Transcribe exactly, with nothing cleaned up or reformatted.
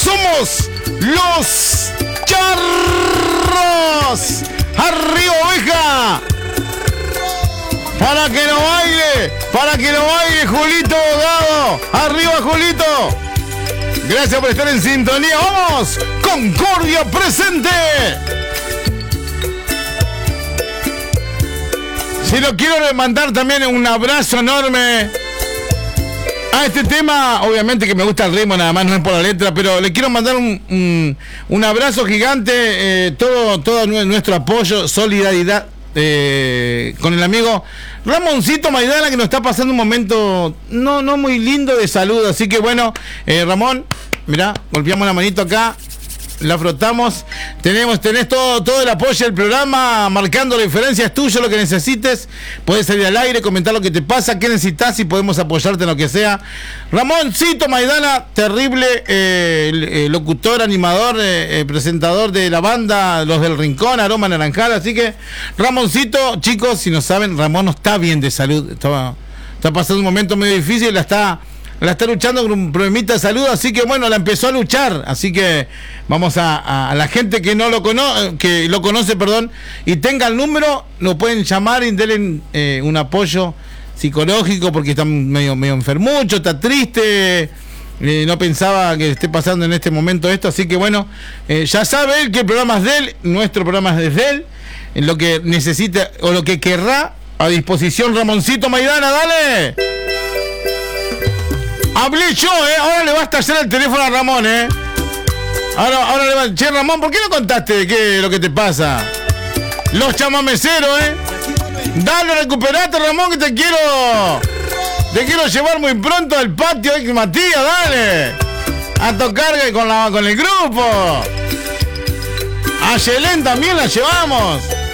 Somos los charros. Arriba, oveja. Para que no baile, para que no baile Julito Bogado. Arriba, Julito. Gracias por estar en sintonía. ¡Vamos! Concordia presente. Si lo quiero mandar también un abrazo enorme a este tema, obviamente que me gusta el ritmo, nada más, no es por la letra, pero le quiero mandar un, un, un abrazo gigante, eh, todo, todo nuestro apoyo, solidaridad eh, con el amigo Ramoncito Maidana, que nos está pasando un momento no, no muy lindo de salud, así que bueno, eh, Ramón, mirá, golpeamos la manito acá, la frotamos, tenemos, tenés todo, todo el apoyo del programa, marcando la diferencia, es tuyo lo que necesites, podés salir al aire, comentar lo que te pasa, qué necesitas y podemos apoyarte en lo que sea. Ramoncito Maidana, terrible eh, eh, locutor, animador, eh, eh, presentador de la banda Los del Rincón, Aroma Naranjal, así que Ramoncito, chicos, si no saben, Ramón no está bien de salud, está, está pasando un momento medio difícil, la está... La está luchando con un problemita de salud, así que bueno, la empezó a luchar, así que vamos a, a, a la gente que no lo conoce, que lo conoce, perdón, y tenga el número, nos pueden llamar y denle eh, un apoyo psicológico porque está medio, medio enfermucho, está triste, eh, no pensaba que esté pasando en este momento esto, así que bueno, eh, ya sabe él que el programa es de él, nuestro programa es de él, en lo que necesite o lo que querrá, a disposición Ramoncito Maidana, dale. Hablé yo, ¿eh? Ahora le va a estallar el teléfono a Ramón, ¿eh? Ahora, ahora le va... Che, Ramón, ¿por qué no contaste de qué lo que te pasa? Los chamameceros, ¿eh? Dale, recuperate, Ramón, que te quiero... Te quiero llevar muy pronto al patio, ¿eh? Matías, dale. A tocar con, la, con el grupo. A Yelén también la llevamos.